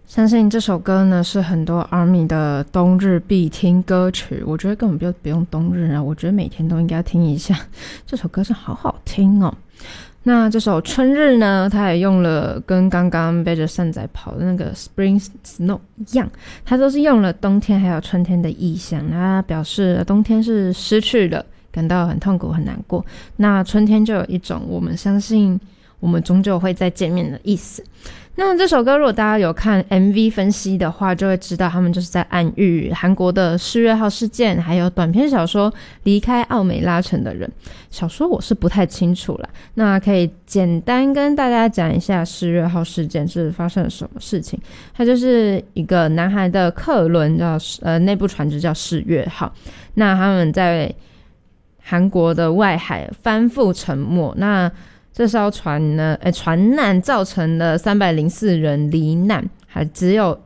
相信这首歌呢是很多 ARMY 的冬日必听歌曲，我觉得根本不用冬日啊，我觉得每天都应该听一下，这首歌真好好听哦。那这首春日呢，它也用了跟刚刚背着扇仔跑的那个 Spring Snow 一样，它都是用了冬天还有春天的意象，它表示冬天是失去了，感到很痛苦很难过，那春天就有一种我们相信我们终究会再见面的意思。那这首歌如果大家有看 MV 分析的话，就会知道他们就是在暗喻韩国的4月号事件，还有短篇小说离开奥美拉城的人。小说我是不太清楚啦，那可以简单跟大家讲一下4月号事件是发生了什么事情。它就是一个南韩的客轮内部船只叫4月号，那他们在韩国的外海翻覆沉没，那这艘船呢，船难造成了304人罹难，还只有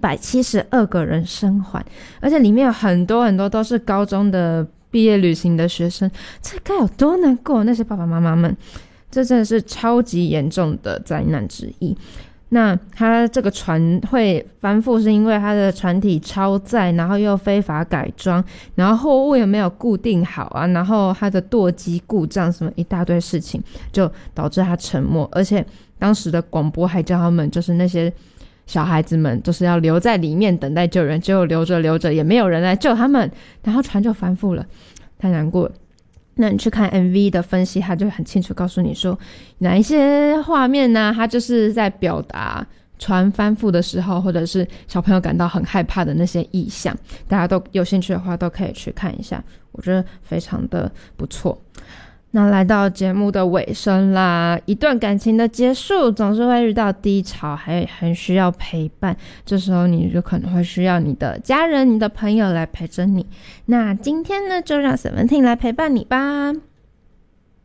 172个人生还，而且里面有很多很多都是高中的毕业旅行的学生，这该有多难过，那些爸爸妈妈们，这真的是超级严重的灾难之一。那它这个船会翻覆是因为它的船体超载，然后又非法改装，然后货物也没有固定好啊，然后它的舵机故障，什么一大堆事情就导致它沉没。而且当时的广播还叫他们就是那些小孩子们就是要留在里面等待救援，结果留着也没有人来救他们，然后船就翻覆了，太难过了。那你去看 MV 的分析，他就很清楚告诉你说哪一些画面呢，他就是在表达船翻覆的时候，或者是小朋友感到很害怕的那些意象，大家都有兴趣的话都可以去看一下，我觉得非常的不错。那来到节目的尾声啦，一段感情的结束总是会遇到低潮，还很需要陪伴，这时候你就可能会需要你的家人、你的朋友来陪着你。那今天呢，就让 Seventeen 来陪伴你吧。